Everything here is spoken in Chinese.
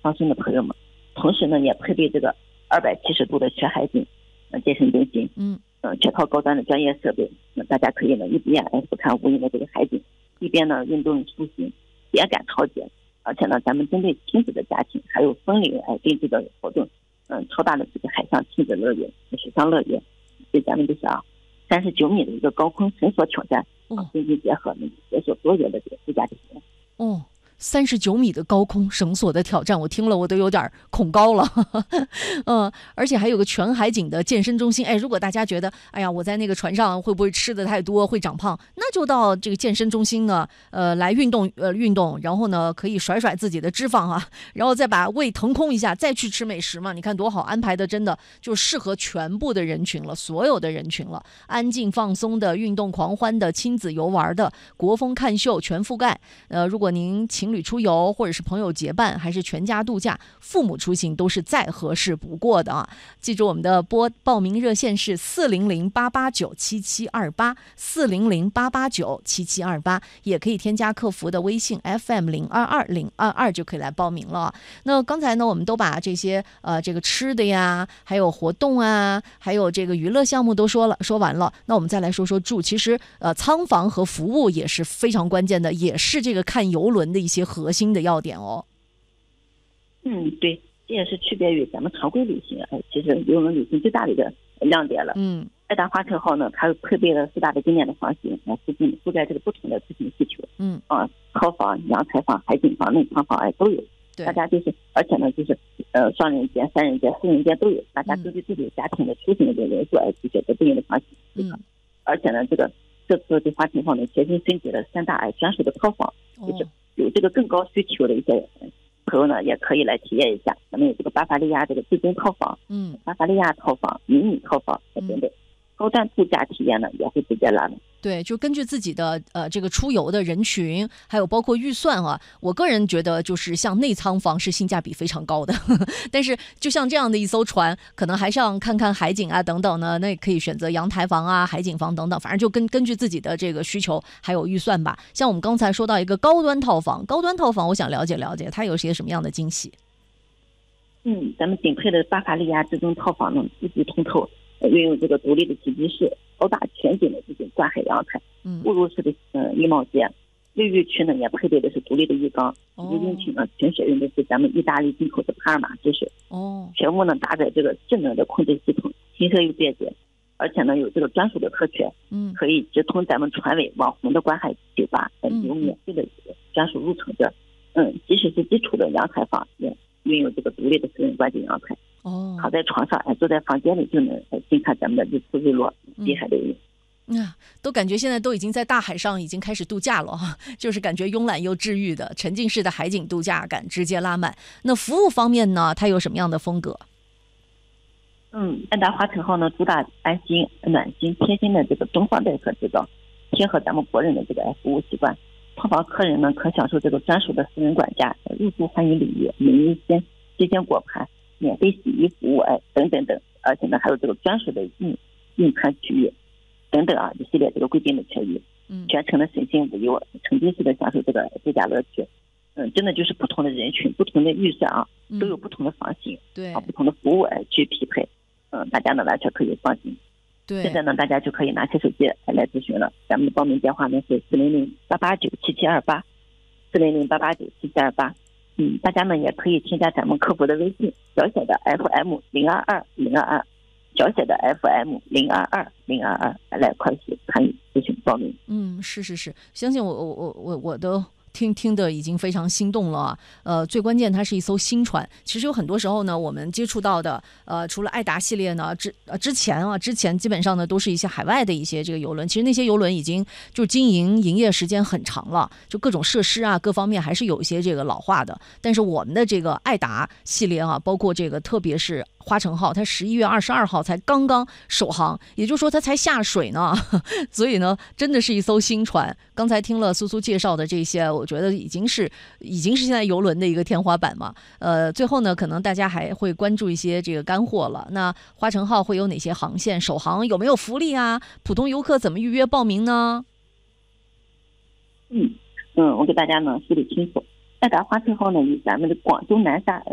放松的朋友们，同时呢也配备这个270度的全海景健身中心，全套高端的专业设备，大家可以呢一边俯瞰无垠的这个海景，一边呢运动塑形，体验感超绝。而且呢，咱们针对亲子的家庭还有分龄定制的活动，超大的这个海上亲子乐园、水上乐园，对咱们就是39米的一个高空绳索挑战，经济结合，能解锁多元的这个度假体验。 39米的高空绳索的挑战，我听了我都有点恐高了。而且还有个全海景的健身中心。如果大家觉得我在那个船上会不会吃的太多会长胖，那就到这个健身中心呢来运动，然后呢可以甩甩自己的脂肪然后再把胃腾空一下，再去吃美食嘛。你看多好，安排的真的就适合全部的人群了，所有的人群了，安静放松的、运动狂欢的、亲子游玩的、国风看秀全覆盖。如果您情侣出游，或者是朋友结伴，还是全家度假，父母出行都是再合适不过的记住我们的报名热线是400-889-7728，400-889-7728，也可以添加客服的微信 FM022022就可以来报名了。那刚才呢，我们都把这些这个吃的呀，还有活动还有这个娱乐项目都说完了。那我们再来说说住。其实舱房和服务也是非常关键的，也是这个看邮轮的一些核心的要点对，这也是区别于咱们常规旅行其实邮轮旅行最大的一个亮点了。爱达华城号呢，它配备了4大的经典的房型，覆盖这个不同的出行需求。套房、阳台房、海景房、内舱房都有。大家就是，而且呢就是双人间、3人间、4人间都有，大家根据自己家庭的出行的人数去选择对应的房型。而且呢这次对华城号呢全新升级了3大专属的套房，就是有这个更高需求的一些朋友呢也可以来体验一下。咱们有这个巴伐利亚这个至尊套房，巴伐利亚套房、迷你套房等等，高端度假体验呢也会直接拉满。 对，就根据自己的这个出游的人群，还有包括预算我个人觉得就是像内舱房是性价比非常高的但是就像这样的一艘船，可能还是要看看海景等等呢，那也可以选择阳台房海景房等等，反正就根据自己的这个需求还有预算吧。像我们刚才说到一个高端套房，我想了解它有些什么样的惊喜。 咱们顶配的巴伐利亚至尊套房呢，四季通透，运用这个独立的起居室、高大全景的这种观海阳台、步入式的衣帽间，卫浴区呢也配备的是独立的浴缸，用品呢全使用的是咱们意大利进口的帕尔玛之水，全部呢搭载这个智能的控制系统，轻奢又便捷，而且呢有这个专属的特权，可以直通咱们船尾网红的观海酒吧，有免费的专属入城证，即使是基础的阳台房也运用这个独立的私人观景阳台。躺在床上坐在房间里就能静看咱们的日出日落、碧海流云。 都感觉现在都已经在大海上已经开始度假了就是感觉慵懒又治愈的沉浸式的海景度假感直接拉满。那服务方面呢，它有什么样的风格？ 爱达华城号呢主打安心、暖心、贴心的这个东方待客之道，贴合咱们国人的这个服务习惯。套房客人呢可享受这个专属的私人管家、入住欢迎礼遇、名医新鲜果盘、免费洗衣服务等等等，而且呢还有这个专属的用餐区域等等一系列这个贵宾的权益，全程的省心无忧，沉浸式的享受这个度假乐趣。真的就是不同的人群、不同的预算都有不同的房型，不同的服务去匹配，大家呢完全可以放心。现在呢大家就可以拿起手机来咨询了，咱们的报名电话呢是400-889-7728，400-889-7728。大家呢也可以添加咱们客服的微信，小写的 FM022022，小写的 FM022022，来快速参与咨询报名。 是，相信我都听的已经非常心动了最关键它是一艘新船。其实有很多时候呢，我们接触到的除了爱达系列呢之前基本上呢都是一些海外的一些这个邮轮，其实那些邮轮已经就营业时间很长了，就各种设施各方面还是有一些这个老化的。但是我们的这个爱达系列包括这个特别是花城号，它11月22号才刚刚首航，也就是说它才下水呢所以呢真的是一艘新船。刚才听了苏苏介绍的这些，我觉得已经是现在邮轮的一个天花板嘛。最后呢可能大家还会关注一些这个干货了。那花城号会有哪些航线？首航有没有福利普通游客怎么预约报名呢？ 我给大家呢梳理清楚。爱达花城号呢与咱们的广州南沙